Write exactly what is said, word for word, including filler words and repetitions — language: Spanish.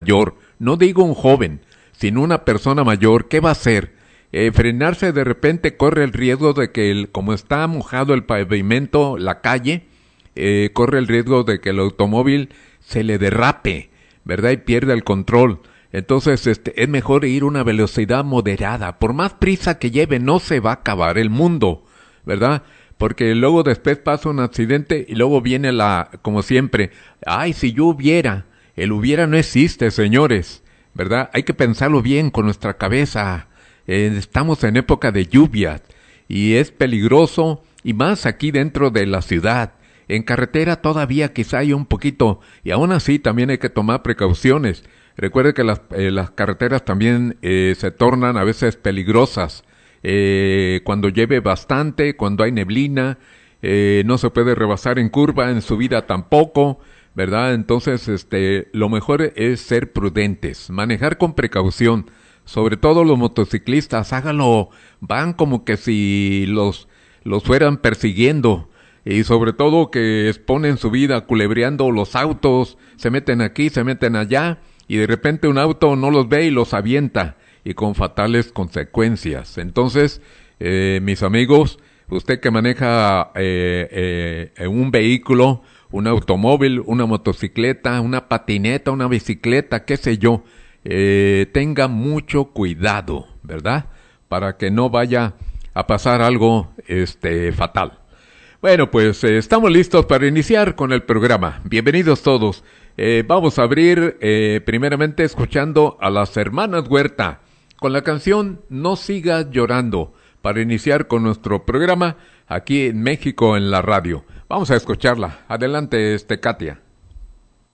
mayor, no digo un joven, sino una persona mayor, ¿qué va a hacer? Eh, frenarse de repente corre el riesgo de que, el, como está mojado el pavimento, la calle, eh, corre el riesgo de que el automóvil se le derrape, ¿verdad? Y pierde el control. Entonces, este, es mejor ir a una velocidad moderada. Por más prisa que lleve, no se va a acabar el mundo, ¿verdad? Porque luego después pasa un accidente y luego viene la, como siempre, ay, si yo hubiera. El hubiera no existe, señores, ¿verdad? Hay que pensarlo bien con nuestra cabeza. Eh, estamos en época de lluvias y es peligroso, y más aquí dentro de la ciudad. En carretera todavía quizá hay un poquito, y aún así también hay que tomar precauciones. Recuerde que las, eh, las carreteras también eh, se tornan a veces peligrosas. Eh, cuando llueve bastante, cuando hay neblina, eh, no se puede rebasar en curva, en subida tampoco, ¿verdad? Entonces, este, lo mejor es ser prudentes, manejar con precaución. Sobre todo los motociclistas, hágalo, van como que si los, los fueran persiguiendo. Y sobre todo que exponen su vida culebreando los autos, se meten aquí, se meten allá, y de repente un auto no los ve y los avienta, y con fatales consecuencias. Entonces, eh, mis amigos, usted que maneja eh, eh, un vehículo, un automóvil, una motocicleta, una patineta, una bicicleta, qué sé yo, eh, tenga mucho cuidado, ¿verdad? Para que no vaya a pasar algo este fatal. Bueno, pues eh, estamos listos para iniciar con el programa. Bienvenidos todos. Eh, vamos a abrir eh, primeramente escuchando a las hermanas Huerta con la canción No sigas llorando, para iniciar con nuestro programa aquí en México en la radio. Vamos a escucharla. Adelante, este Katia.